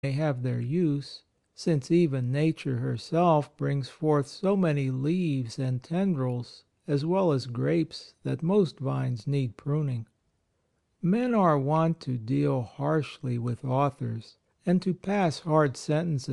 may have their use, since even Nature herself brings forth so many leaves and tendrils as well as grapes that most vines need pruning. Men are wont to deal harshly with authors, and to pass hard sentences